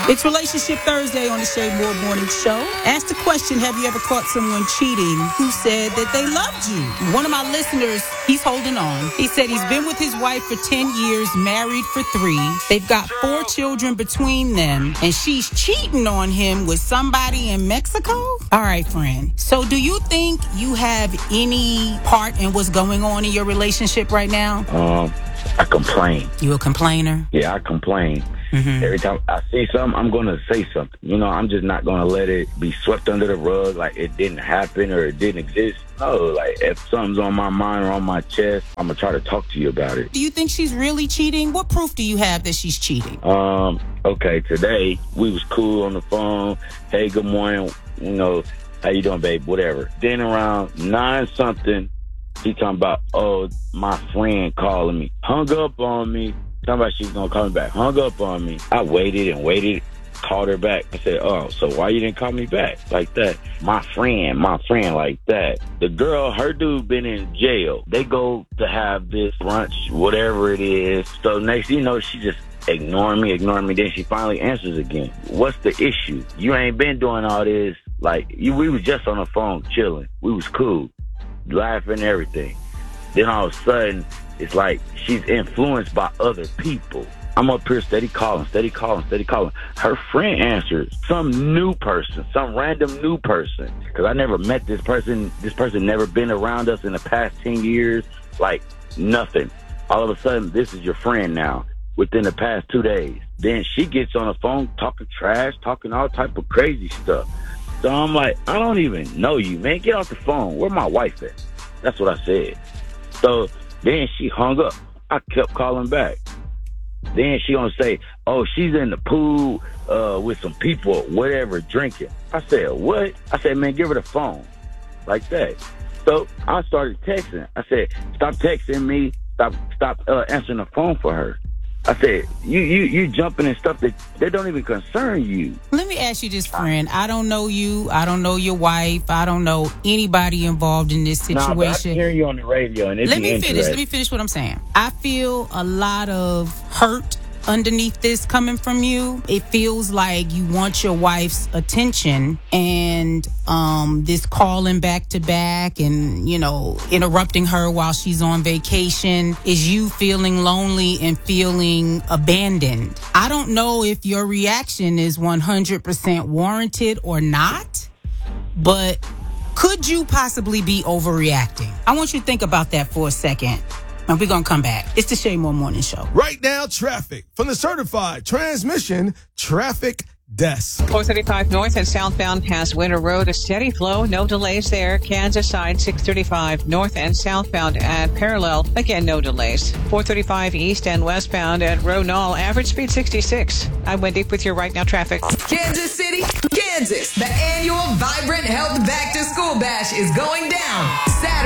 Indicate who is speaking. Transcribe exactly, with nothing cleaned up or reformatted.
Speaker 1: It's Relationship Thursday on the Shay Moore Morning Show. Ask the question, have you ever caught someone cheating who said that they loved you? One of my listeners, he's holding on. He said he's been with his wife for ten years, married for three. They've got four children between them, and she's cheating on him with somebody in Mexico? All right, friend. So do you think you have any part in what's going on in your relationship right now?
Speaker 2: Um, I complain.
Speaker 1: You a complainer?
Speaker 2: Yeah, I complain. Mm-hmm. Every time I see something, I'm going to say something. You know, I'm just not going to let it be swept under the rug like it didn't happen or it didn't exist. No, like if something's on my mind or on my chest, I'm going to try to talk to you about it.
Speaker 1: Do you think she's really cheating? What proof do you have that she's cheating?
Speaker 2: Um, okay, today we was cool on the phone. Hey, good morning. You know, how you doing, babe? Whatever. Then around nine something, she talking about, oh, my friend calling me. Hung up on me. Talking about she's going to call me back. Hung up on me. I waited and waited, called her back. I said, oh, so why you didn't call me back like that? My friend, my friend like that. The girl, her dude been in jail. They go to have this brunch, whatever it is. So next you know, she just ignoring me, ignoring me. Then she finally answers again. What's the issue? You ain't been doing all this. Like, you, we was just on the phone chilling. We was cool, laughing and everything. Then all of a sudden, it's like she's influenced by other people. I'm up here steady calling, steady calling, steady calling. Her friend answers, some new person, some random new person. Because I never met this person. This person never been around us in the past ten years. Like, nothing. All of a sudden, this is your friend now within the past two days. Then she gets on the phone talking trash, talking all type of crazy stuff. So I'm like, I don't even know you, man. Get off the phone. Where my wife at? That's what I said. So then she hung up. I kept calling back. Then she gonna say, oh, she's in the pool uh, with some people, whatever, drinking. I said, what? I said, man, give her the phone. Like that. So I started texting. I said, stop texting me. Stop stop uh, answering the phone for her. I said, you, you, you jumping in stuff that, that don't even concern you.
Speaker 1: Let me ask you this, friend. I don't know you. I don't know your wife. I don't know anybody involved in this situation.
Speaker 2: Nah, but I can hear you on the radio, and it's
Speaker 1: Let me finish. Let me finish what I'm saying. I feel a lot of hurt underneath this coming from you. It feels like you want your wife's attention, and um, this calling back to back and, you know, interrupting her while she's on vacation is you feeling lonely and feeling abandoned. I don't know if your reaction is one hundred percent warranted or not, but could you possibly be overreacting? I want you to think about that for a second. And we're going to come back. It's the Shay Moore Morning Show.
Speaker 3: Right now, traffic from the certified transmission traffic desk.
Speaker 4: four thirty-five north and southbound past Winter Road, a steady flow, no delays there. Kansas side six thirty-five north and southbound at Parallel, again no delays. four thirty-five east and westbound at Ronall, average speed sixty-six. I'm Wendy with your Right Now traffic.
Speaker 5: Kansas City, Kansas. The annual Vibrant Health Back to School Bash is going down Saturday.